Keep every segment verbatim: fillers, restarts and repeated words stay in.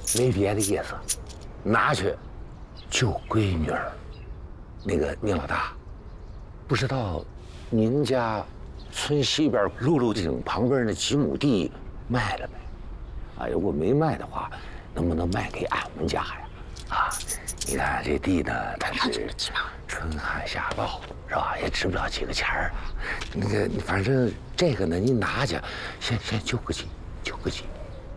没别的意思，拿去救闺女儿。那个宁老大，不知道您家村西边露露井旁边那几亩地卖了没？啊，如果没卖的话，能不能卖给俺们家呀？啊，你看这地呢，它是春旱夏涝，是吧？也值不了几个钱儿。那个，反正这个呢，您拿去，先先救个急，救个急。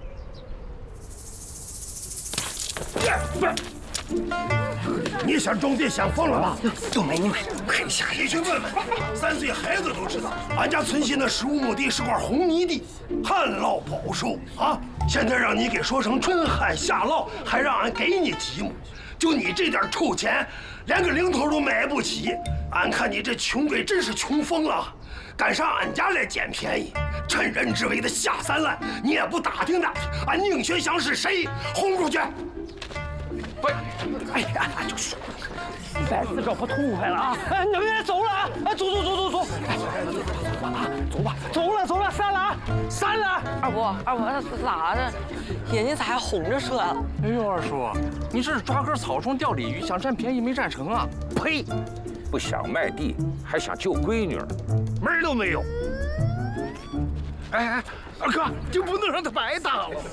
不是，你想种地想疯了吧？ 都没你买，可以下你去问问，三岁孩子都知道，俺家村西那十五亩地是块红泥地，旱涝保收啊！现在让你给说成春旱夏涝，还让俺给你几亩，就你这点臭钱，连个零头都买不起。俺看你这穷鬼真是穷疯了，敢上俺家来捡便宜，趁人之危的下三滥，你也不打听打听，俺宁学祥是谁，轰出去！ 不是，哎呀，就是，再次找不痛快了啊！哎，能人走了啊！哎，走走走走走，哎，啊，走吧，走了走了，散了啊，散了！ 二伯，二伯，他咋的？眼睛咋还红着射了？ 哎呦，二叔，你这是抓根草虫钓鲤鱼，想占便宜没占成啊？ 呸！不想卖地，还想救闺女儿，门儿都没有！ 哎哎，二哥，就不能让他白打了。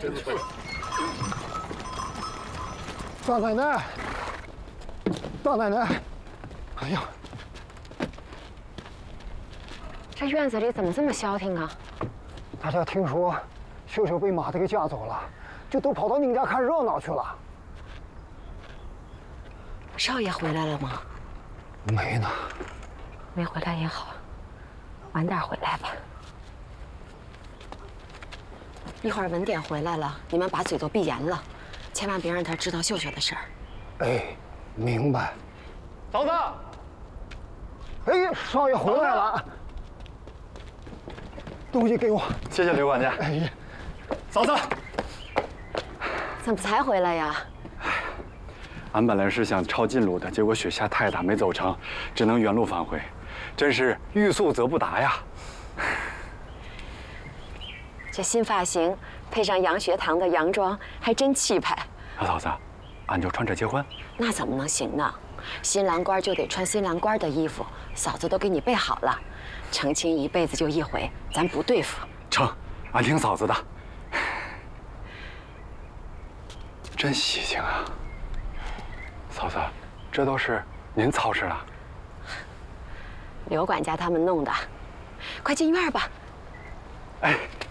大奶奶，大奶奶，哎呀， 这院子里怎么这么消停啊？ 大家听说秀秀被马子给架走了，就都跑到您家看热闹去了。 少爷回来了吗？ 没呢。 没回来也好，晚点回来吧。一会儿文典回来了，你们把嘴都闭严了。千万别让他知道秀秀的事儿。 哎，明白。 嫂子， 哎，少爷回来了，东西给我。 谢谢刘管家。 哎呀， 嫂子， 怎么才回来呀？ 俺本来是想抄近路的，结果雪下太大没走成，只能原路返回，真是欲速则不达呀。 这新发型配上洋学堂的洋装，还真气派。 老嫂子，俺就穿这结婚？ 那怎么能行呢？新郎官就得穿新郎官的衣服，嫂子都给你备好了。成亲一辈子就一回，咱不对付。 成，俺听嫂子的。真喜庆啊！嫂子，这都是您操持的？ 刘管家他们弄的。快进院吧。 哎，